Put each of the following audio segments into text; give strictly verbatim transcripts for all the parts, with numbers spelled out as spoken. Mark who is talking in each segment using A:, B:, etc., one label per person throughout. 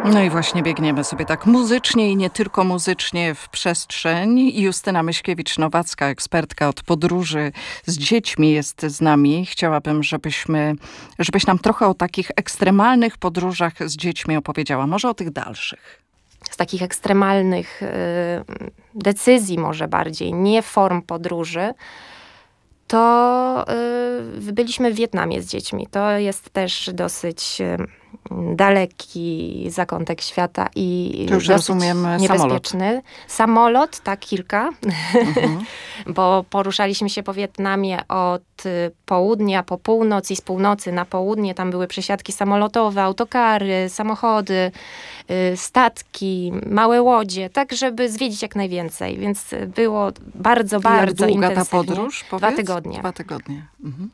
A: No i właśnie biegniemy sobie tak muzycznie i nie tylko muzycznie w przestrzeń. Justyna Myśkiewicz-Nowacka, ekspertka od podróży z dziećmi, jest z nami. Chciałabym, żebyśmy, żebyś nam trochę o takich ekstremalnych podróżach z dziećmi opowiedziała. Może o tych dalszych.
B: Z takich ekstremalnych y, decyzji może bardziej, nie form podróży, to y, byliśmy w Wietnamie z dziećmi. To jest też dosyć y, daleki zakątek świata i
A: to już
B: dosyć
A: rozumiem,
B: niebezpieczny. Samolot, samolot tak, kilka.
A: Mhm.
B: Bo poruszaliśmy się po Wietnamie od południa po północ i z północy na południe. Tam były przesiadki samolotowe, autokary, samochody, statki, małe łodzie, tak żeby zwiedzić jak najwięcej. Więc było bardzo,
A: jak
B: bardzo
A: długa
B: intensywnie.
A: ta podróż? Powiedz?
B: Dwa tygodnie.
A: Dwa tygodnie. Mhm.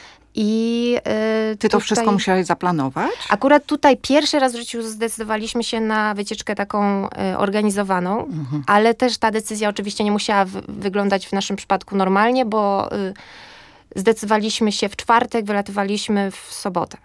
B: I, y,
A: Ty to
B: tutaj,
A: wszystko musiałaś zaplanować?
B: Akurat tutaj pierwszy raz w życiu zdecydowaliśmy się na wycieczkę taką y, organizowaną, mhm. ale też ta decyzja oczywiście nie musiała w, wyglądać w naszym przypadku normalnie, bo y, zdecydowaliśmy się w czwartek, wylatywaliśmy w sobotę.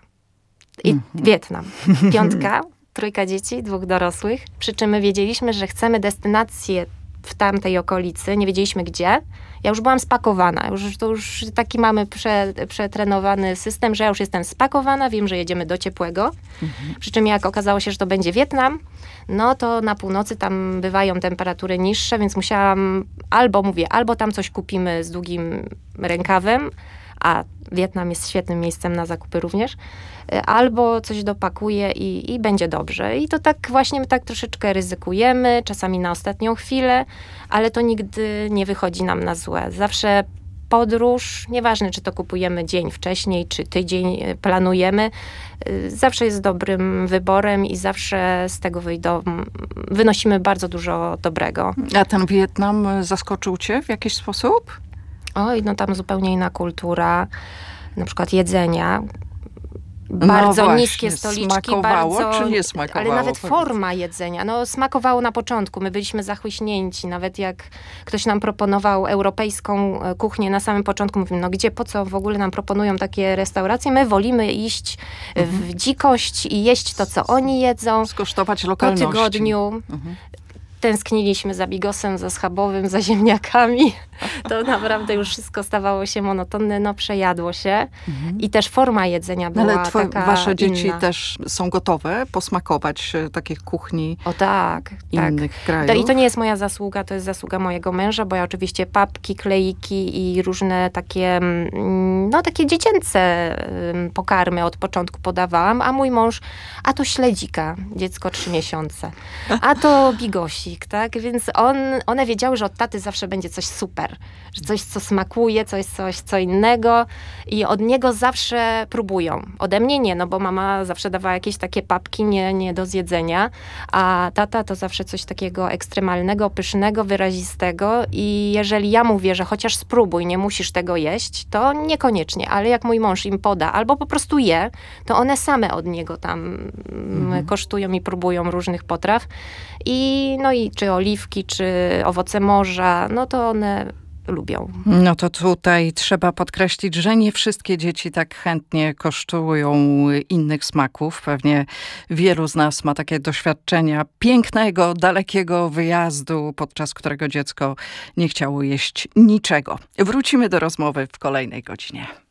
B: I mhm. Wietnam. Piątka, trójka dzieci, dwóch dorosłych. Przy czym my wiedzieliśmy, że chcemy destynację w tamtej okolicy, nie wiedzieliśmy gdzie. Ja już byłam spakowana, już, to już taki mamy prze, przetrenowany system, że ja już jestem spakowana, wiem, że jedziemy do ciepłego. Mhm. Przy czym jak okazało się, że to będzie Wietnam, no to na północy tam bywają temperatury niższe, więc musiałam albo mówię, albo tam coś kupimy z długim rękawem, a Wietnam jest świetnym miejscem na zakupy również, albo coś dopakuję i, i będzie dobrze. I to tak właśnie my tak troszeczkę ryzykujemy, czasami na ostatnią chwilę, ale to nigdy nie wychodzi nam na złe. Zawsze podróż, nieważne czy to kupujemy dzień wcześniej, czy tydzień planujemy, zawsze jest dobrym wyborem i zawsze z tego wyjdą, wynosimy bardzo dużo dobrego.
A: A ten Wietnam zaskoczył cię w jakiś sposób?
B: Oj, no tam zupełnie inna kultura, na przykład jedzenia. Bardzo
A: no właśnie,
B: niskie stoliczki.
A: Smakowało
B: bardzo,
A: czy nie smakowało?
B: Ale nawet forma jedzenia. No smakowało na początku. My byliśmy zachłyśnięci. Nawet jak ktoś nam proponował europejską kuchnię na samym początku, mówimy, no gdzie, po co w ogóle nam proponują takie restauracje? My wolimy iść mhm. w dzikość i jeść to, co oni jedzą.
A: Skosztować lokalności.
B: Po tygodniu. Mhm. Tęskniliśmy za bigosem, za schabowym, za ziemniakami. To naprawdę już wszystko stawało się monotonne, no przejadło się. Mhm. I też forma jedzenia była
A: Ale twoje,
B: taka
A: wasze dzieci
B: inna.
A: też są gotowe posmakować takich kuchni
B: o tak,
A: innych
B: tak.
A: krajów?
B: I to nie jest moja zasługa, to jest zasługa mojego męża, bo ja oczywiście papki, kleiki i różne takie, no takie dziecięce pokarmy od początku podawałam, a mój mąż, a to śledzika, dziecko trzy miesiące, a to bigosik, tak? Więc on, one wiedziały, że od taty zawsze będzie coś super, że coś, co smakuje, coś, coś, co innego i od niego zawsze próbują. Ode mnie nie, no bo mama zawsze dawała jakieś takie papki nie, nie do zjedzenia, a tata to zawsze coś takiego ekstremalnego, pysznego, wyrazistego i jeżeli ja mówię, że chociaż spróbuj, nie musisz tego jeść, to niekoniecznie, ale jak mój mąż im poda, albo po prostu je, to one same od niego tam mhm. kosztują i próbują różnych potraw i no i czy oliwki, czy owoce morza, no to one lubią.
A: No to tutaj trzeba podkreślić, że nie wszystkie dzieci tak chętnie kosztują innych smaków. Pewnie wielu z nas ma takie doświadczenia pięknego, dalekiego wyjazdu, podczas którego dziecko nie chciało jeść niczego. Wrócimy do rozmowy w kolejnej godzinie.